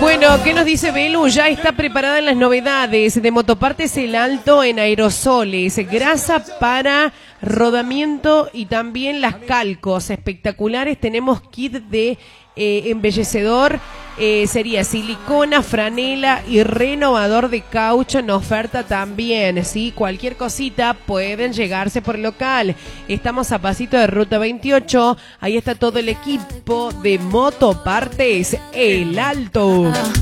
Bueno, ¿qué nos dice Belu? Ya está preparada en las novedades de Motopartes El Alto en aerosoles, grasa para rodamiento y también las calcos espectaculares. Tenemos kit de embellecedor, sería silicona, franela y renovador de caucho en oferta también, ¿sí? Cualquier cosita pueden llegarse por el local. Estamos a pasito de Ruta 28, ahí está todo el equipo de Motopartes El Alto.